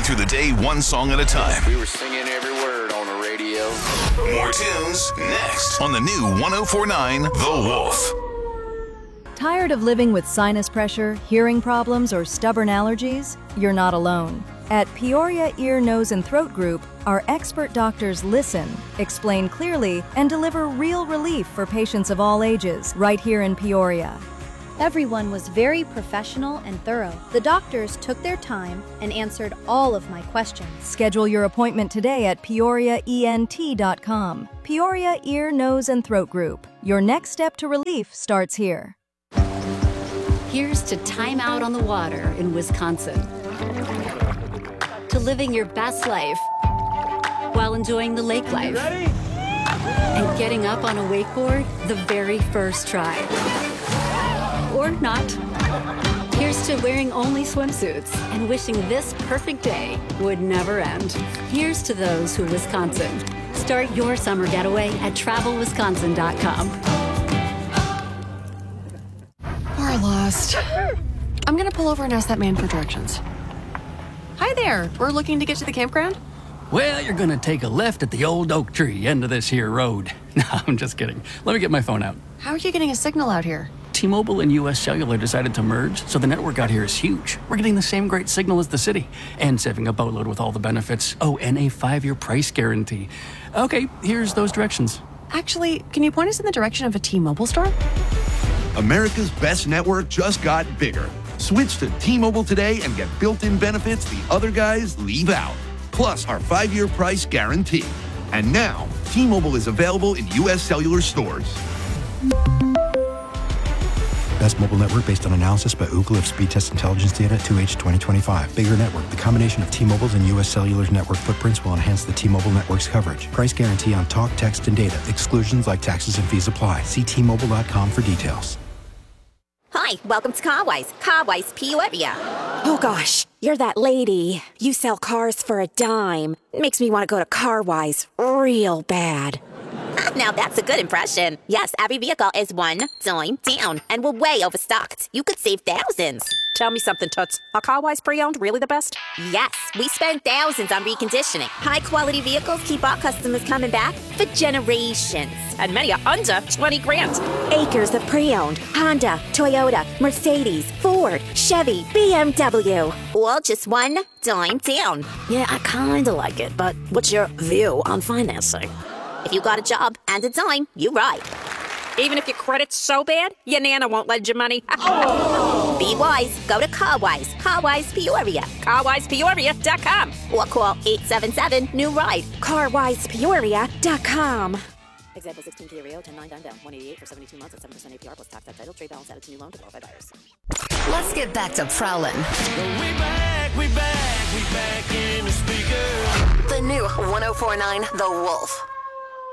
through the day, one song at a time. We were singing every word on the radio. More tunes next on the new 104.9 The Wolf. Tired of living with sinus pressure, hearing problems, or stubborn allergies? You're not alone. At Peoria Ear, Nose, and Throat Group, our expert doctors listen, explain clearly, and deliver real relief for patients of all ages, right here in Peoria. Everyone was very professional and thorough. The doctors took their time and answered all of my questions. Schedule your appointment today at PeoriaENT.com. Peoria Ear, Nose, and Throat Group. Your next step to relief starts here. Here's to time out on the water in Wisconsin. To living your best life while enjoying the lake life. And getting up on a wakeboard the very first try. Or not. Here's to wearing only swimsuits and wishing this perfect day would never end. Here's to those who Wisconsin. Start your summer getaway at travelwisconsin.com. We're lost. I'm gonna pull over and ask that man for directions. Hi there. We're looking to get to the campground. Well, you're gonna take a left at the old oak tree end of this here road. No, I'm just kidding. Let me get my phone out. How are you getting a signal out here? T-Mobile and US Cellular decided to merge, so the network out here is huge. We're getting the same great signal as the city, and saving a boatload with all the benefits. Oh, and a 5-year price guarantee. Okay, here's those directions. Actually, can you point us in the direction of a T-Mobile store? America's best network just got bigger. Switch to T-Mobile today and get built-in benefits the other guys leave out. Plus our 5-year price guarantee. And now, T-Mobile is available in US Cellular stores. Best mobile network based on analysis by Ookla of speed test intelligence data 2H 2025. Bigger network. The combination of T-Mobile's and US Cellular's network footprints will enhance the T-Mobile network's coverage. Price guarantee on talk, text, and data. Exclusions like taxes and fees apply. See T-Mobile.com for details. Hi, welcome to Carwise. Carwise Peoria. Oh gosh, you're that lady. You sell cars for a dime. Makes me want to go to Carwise real bad. Now that's a good impression. Yes, every vehicle is $1 down, and we're way overstocked. You could save thousands. Tell me something, Toots. Are Carwise pre-owned really the best? Yes, we spend thousands on reconditioning. High-quality vehicles keep our customers coming back for generations. And many are under 20 grand. Acres of pre-owned. Honda, Toyota, Mercedes, Ford, Chevy, BMW. All just $1 down. Yeah, I kinda like it, but what's your view on financing? If you got a job and a dime, you ride. Even if your credit's so bad, your nana won't lend you money. Be wise. Go to Carwise. Carwise Peoria. CarwisePeoria.com. Or call 877-NEW-RIDE. CarwisePeoria.com. Example 16 Kia Rio, 10-9 down, 188 for 72 months at 7% APR plus tax at title. Trade balance added to new loan to qualified buyers. Let's get back to prowling. We back in the speaker. The new 104.9 The Wolf.